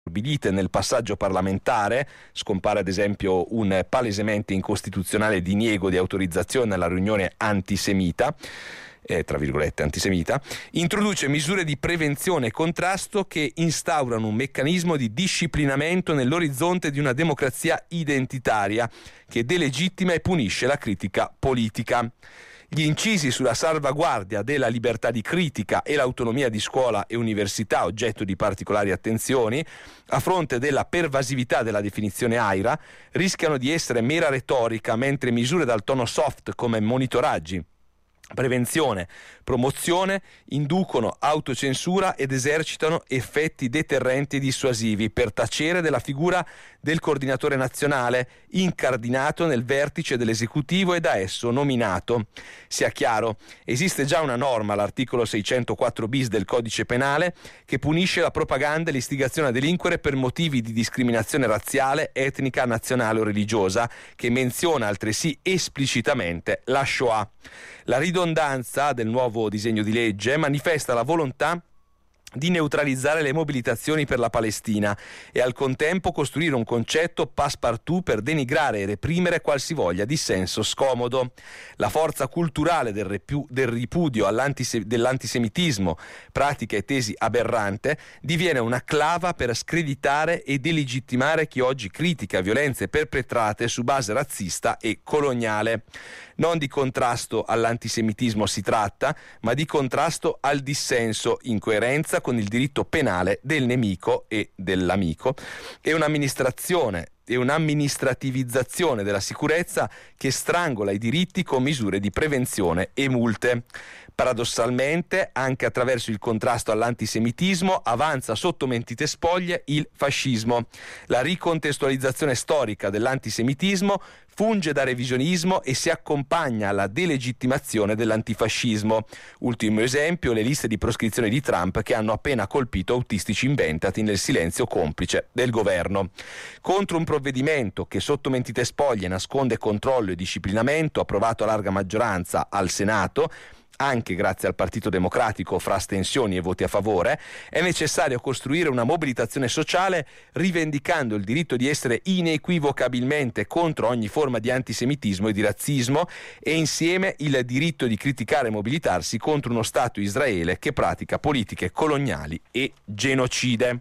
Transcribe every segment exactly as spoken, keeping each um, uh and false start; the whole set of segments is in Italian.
stabilite nel passaggio parlamentare. Scompare ad esempio un palesemente incostituzionale diniego di autorizzazione alla riunione antisemita, eh, tra virgolette antisemita, introduce misure di prevenzione e contrasto che instaurano un meccanismo di disciplinamento nell'orizzonte di una democrazia identitaria che delegittima e punisce la critica politica. Gli incisi sulla salvaguardia della libertà di critica e l'autonomia di scuola e università, oggetto di particolari attenzioni, a fronte della pervasività della definizione AIRA, rischiano di essere mera retorica, mentre misure dal tono soft come monitoraggi, prevenzione, promozione inducono autocensura ed esercitano effetti deterrenti e dissuasivi per tacere della figura del coordinatore nazionale incardinato nel vertice dell'esecutivo e da esso nominato. Sia chiaro, esiste già una norma, l'articolo seicentoquattro bis del codice penale, che punisce la propaganda e l'istigazione a delinquere per motivi di discriminazione razziale, etnica, nazionale o religiosa, che menziona altresì esplicitamente la Shoah. La ridondanza del nuovo disegno di legge manifesta la volontà di neutralizzare le mobilitazioni per la Palestina e al contempo costruire un concetto passepartout per denigrare e reprimere qualsivoglia dissenso scomodo. La forza culturale del, repu- del ripudio all'antise- dell'antisemitismo, pratica e tesi aberrante, diviene una clava per screditare e delegittimare chi oggi critica violenze perpetrate su base razzista e coloniale. Non di contrasto all'antisemitismo si tratta, ma di contrasto al dissenso in coerenza con il diritto penale del nemico e dell'amico e un'amministrazione e un'amministrativizzazione della sicurezza che strangola i diritti con misure di prevenzione e multe. Paradossalmente, anche attraverso il contrasto all'antisemitismo, avanza sotto mentite spoglie il fascismo. La ricontestualizzazione storica dell'antisemitismo funge da revisionismo e si accompagna alla delegittimazione dell'antifascismo. Ultimo esempio, le liste di proscrizione di Trump che hanno appena colpito autistici inventati nel silenzio complice del governo. Contro un provvedimento che sotto mentite spoglie nasconde controllo e disciplinamento, approvato a larga maggioranza al Senato, anche grazie al Partito Democratico fra astensioni e voti a favore, è necessario costruire una mobilitazione sociale rivendicando il diritto di essere inequivocabilmente contro ogni forma di antisemitismo e di razzismo e insieme il diritto di criticare e mobilitarsi contro uno Stato Israele che pratica politiche coloniali e genocide.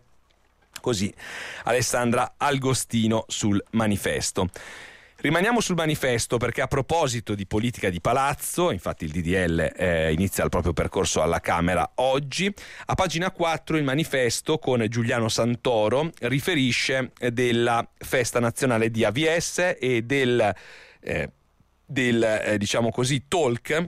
Così Alessandra Agostino sul Manifesto. Rimaniamo sul Manifesto perché a proposito di politica di palazzo, infatti il D D L eh, inizia il proprio percorso alla Camera oggi, a pagina quattro il Manifesto con Giuliano Santoro riferisce della festa nazionale di A V S e del, eh, del eh, diciamo così talk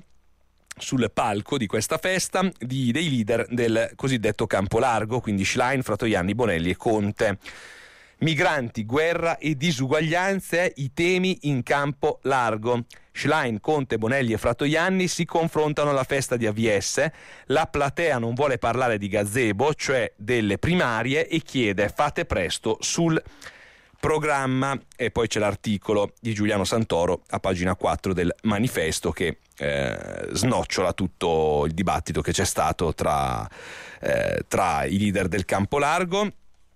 sul palco di questa festa di, dei leader del cosiddetto campo largo, quindi Schlein, Fratoianni, Bonelli e Conte. Migranti, guerra e disuguaglianze, i temi in campo largo. Schlein, Conte, Bonelli e Fratoianni si confrontano alla festa di A V S. La platea non vuole parlare di gazebo, cioè delle primarie, e chiede fate presto sul programma. E poi c'è l'articolo di Giuliano Santoro a pagina quattro del Manifesto che eh, snocciola tutto il dibattito che c'è stato tra, eh, tra i leader del campo largo.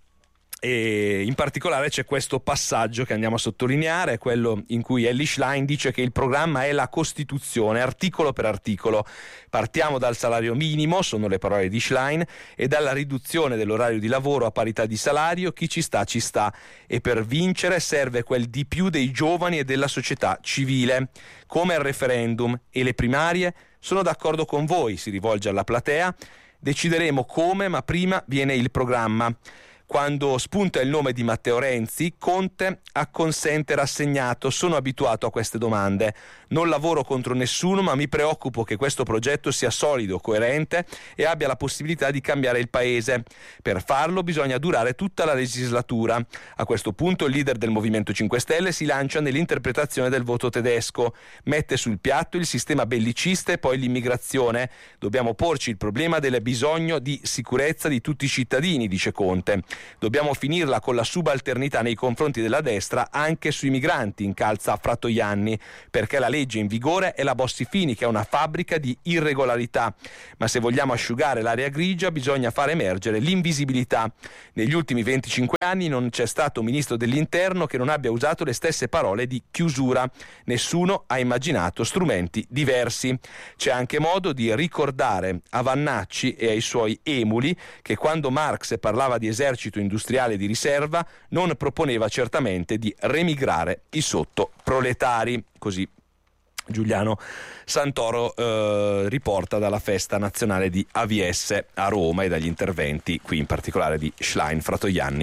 E in particolare c'è questo passaggio che andiamo a sottolineare, quello in cui Elly Schlein dice che il programma è la Costituzione, articolo per articolo. Partiamo dal salario minimo, sono le parole di Schlein, e dalla riduzione dell'orario di lavoro a parità di salario. Chi ci sta ci sta, e per vincere serve quel di più dei giovani e della società civile, come il referendum e le primarie. Sono d'accordo con voi, si rivolge alla platea, decideremo come, ma prima viene il programma. Quando spunta il nome di Matteo Renzi, Conte acconsente rassegnato. Sono abituato a queste domande. Non lavoro contro nessuno, ma mi preoccupo che questo progetto sia solido, coerente e abbia la possibilità di cambiare il paese. Per farlo bisogna durare tutta la legislatura. A questo punto il leader del Movimento cinque Stelle si lancia nell'interpretazione del voto tedesco. Mette sul piatto il sistema bellicista e poi l'immigrazione. Dobbiamo porci il problema del bisogno di sicurezza di tutti i cittadini, dice Conte. Dobbiamo finirla con la subalternità nei confronti della destra anche sui migranti, incalza Fratoianni, perché la legge in vigore è la Bossi-Fini, che è una fabbrica di irregolarità. Ma se vogliamo asciugare l'area grigia bisogna far emergere l'invisibilità. Negli ultimi venticinque anni non c'è stato ministro dell'interno che non abbia usato le stesse parole di chiusura. Nessuno ha immaginato strumenti diversi. C'è anche modo di ricordare a Vannacci e ai suoi emuli che quando Marx parlava di esercito industriale di riserva non proponeva certamente di remigrare i sottoproletari. Così Giuliano Santoro eh, riporta dalla festa nazionale di A V S a Roma e dagli interventi qui in particolare di Schlein, Fratoianni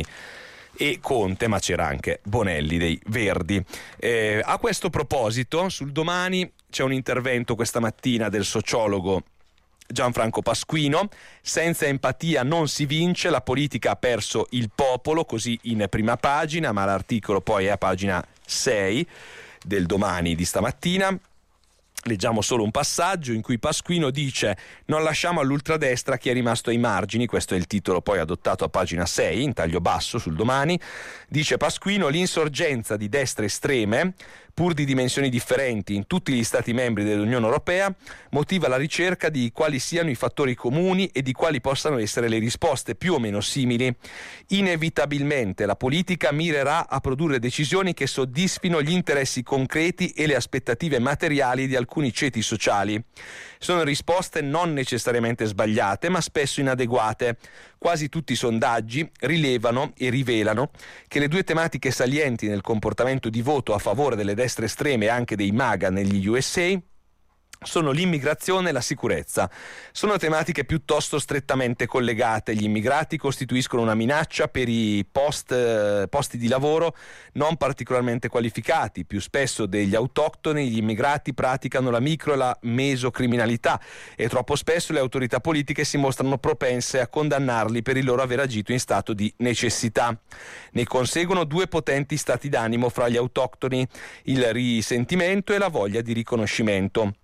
e Conte, ma c'era anche Bonelli dei Verdi. Eh, a questo proposito, sul Domani c'è un intervento questa mattina del sociologo Gianfranco Pasquino. Senza empatia non si vince, la politica ha perso il popolo, così in prima pagina, ma l'articolo poi è a pagina sei del Domani di stamattina. Leggiamo solo un passaggio in cui Pasquino dice: non lasciamo all'ultradestra chi è rimasto ai margini. Questo è il titolo poi adottato a pagina sei in taglio basso sul Domani. Dice Pasquino: l'insorgenza di destre estreme, pur di dimensioni differenti in tutti gli Stati membri dell'Unione Europea, motiva la ricerca di quali siano i fattori comuni e di quali possano essere le risposte più o meno simili. Inevitabilmente la politica mirerà a produrre decisioni che soddisfino gli interessi concreti e le aspettative materiali di alcuni ceti sociali. Sono risposte non necessariamente sbagliate, ma spesso inadeguate. Quasi tutti i sondaggi rilevano e rivelano che le due tematiche salienti nel comportamento di voto a favore delle destre estreme e anche dei MAGA negli U S A sono l'immigrazione e la sicurezza. Sono tematiche piuttosto strettamente collegate. Gli immigrati costituiscono una minaccia per i post, eh, posti di lavoro non particolarmente qualificati. Più spesso degli autoctoni gli immigrati praticano la micro e la mesocriminalità e troppo spesso le autorità politiche si mostrano propense a condannarli per il loro aver agito in stato di necessità. Ne conseguono due potenti stati d'animo fra gli autoctoni: il risentimento e la voglia di riconoscimento.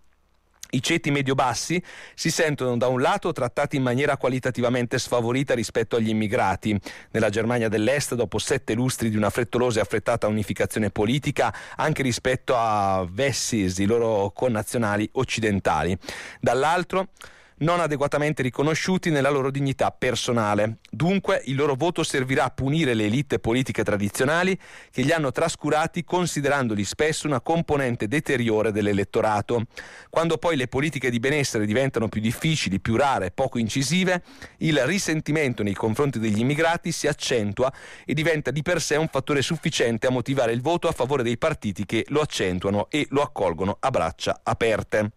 I ceti medio-bassi si sentono da un lato trattati in maniera qualitativamente sfavorita rispetto agli immigrati. Nella Germania dell'Est, dopo sette lustri di una frettolosa e affrettata unificazione politica, anche rispetto a Wessis, i loro connazionali occidentali. Dall'altro, non adeguatamente riconosciuti nella loro dignità personale. Dunque il loro voto servirà a punire le elite politiche tradizionali che li hanno trascurati, considerandoli spesso una componente deteriore dell'elettorato. Quando poi le politiche di benessere diventano più difficili, più rare, poco incisive, il risentimento nei confronti degli immigrati si accentua e diventa di per sé un fattore sufficiente a motivare il voto a favore dei partiti che lo accentuano e lo accolgono a braccia aperte.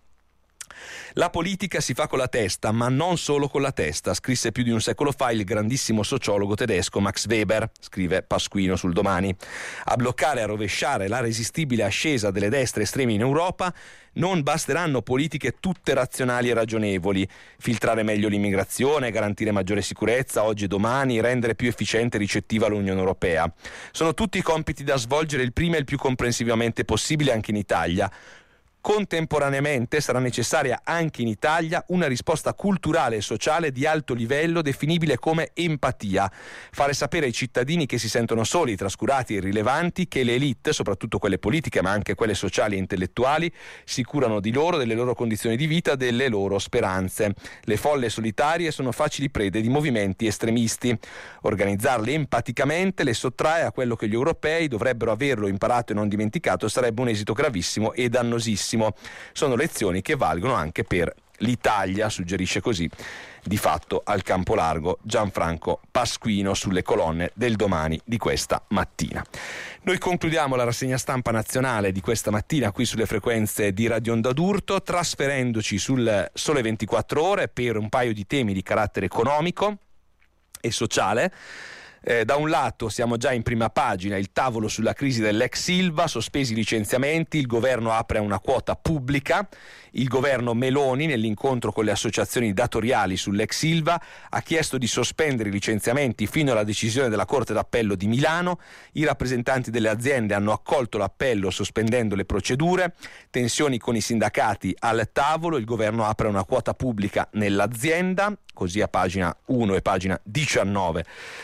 La politica si fa con la testa, ma non solo con la testa, scrisse più di un secolo fa il grandissimo sociologo tedesco Max Weber, scrive Pasquino sul Domani. A bloccare e a rovesciare la resistibile ascesa delle destre estreme in Europa non basteranno politiche tutte razionali e ragionevoli: filtrare meglio l'immigrazione, garantire maggiore sicurezza oggi e domani, rendere più efficiente e ricettiva l'Unione Europea. Sono tutti compiti da svolgere il prima e il più comprensivamente possibile anche in Italia. Contemporaneamente sarà necessaria anche in Italia una risposta culturale e sociale di alto livello definibile come empatia. Fare sapere ai cittadini che si sentono soli, trascurati e irrilevanti che le elite, soprattutto quelle politiche ma anche quelle sociali e intellettuali, si curano di loro, delle loro condizioni di vita, delle loro speranze. Le folle solitarie sono facili prede di movimenti estremisti. Organizzarle empaticamente le sottrae a quello che gli europei dovrebbero averlo imparato e non dimenticato. Sarebbe un esito gravissimo e dannosissimo. Sono lezioni che valgono anche per l'Italia, suggerisce così di fatto al campo largo Gianfranco Pasquino sulle colonne del Domani di questa mattina. Noi concludiamo la rassegna stampa nazionale di questa mattina qui sulle frequenze di Radio Onda d'Urto, trasferendoci sul Sole ventiquattro Ore per un paio di temi di carattere economico e sociale. Eh, da un lato siamo già in prima pagina, il tavolo sulla crisi dell'ex Ilva, sospesi i licenziamenti, il governo apre a una quota pubblica. Il governo Meloni, nell'incontro con le associazioni datoriali sull'ex Ilva, ha chiesto di sospendere i licenziamenti fino alla decisione della Corte d'Appello di Milano. I rappresentanti delle aziende hanno accolto l'appello sospendendo le procedure. Tensioni con i sindacati al tavolo, il governo apre una quota pubblica nell'azienda, così a pagina uno e pagina diciannove del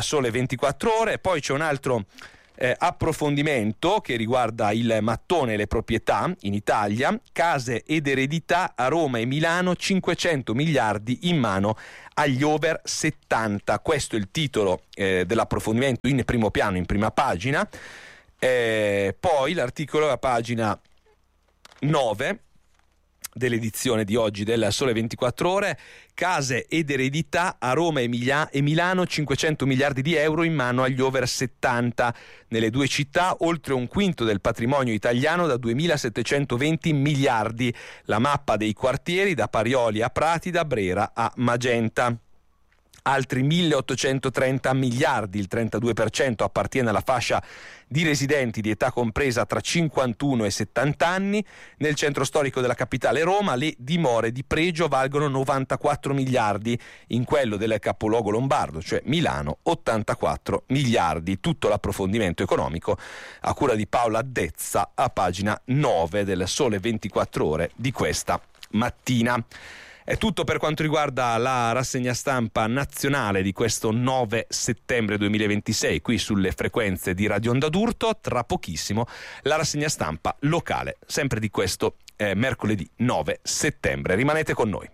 Sole ventiquattro Ore. Poi c'è un altro eh, approfondimento che riguarda il mattone e le proprietà in Italia. Case ed eredità a Roma e Milano, cinquecento miliardi in mano agli over settanta. Questo è il titolo eh, dell'approfondimento in primo piano, in prima pagina. Eh, poi l'articolo a pagina nove dell'edizione di oggi del Sole ventiquattro Ore. Case ed eredità a Roma e, Miglia- e Milano, cinquecento miliardi di euro in mano agli over settanta. Nelle due città oltre un quinto del patrimonio italiano da duemilasettecentoventi miliardi. La mappa dei quartieri da Parioli a Prati, da Brera a Magenta. Altri milleottocentotrenta miliardi, il trentadue per cento appartiene alla fascia di residenti di età compresa tra cinquantuno e settanta anni. Nel centro storico della capitale Roma le dimore di pregio valgono novantaquattro miliardi, in quello del capoluogo lombardo, cioè Milano, ottantaquattro miliardi. Tutto l'approfondimento economico a cura di Paola Dezza a pagina nove del Sole ventiquattro Ore di questa mattina. È tutto per quanto riguarda la rassegna stampa nazionale di questo nove settembre duemilaventisei qui sulle frequenze di Radio Onda d'Urto. Tra pochissimo la rassegna stampa locale, sempre di questo eh, mercoledì nove settembre. Rimanete con noi.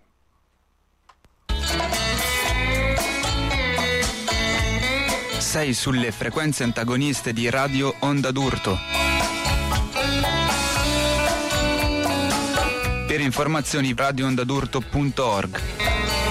Sei sulle frequenze antagoniste di Radio Onda d'Urto. Per informazioni radio onda d'urto punto org.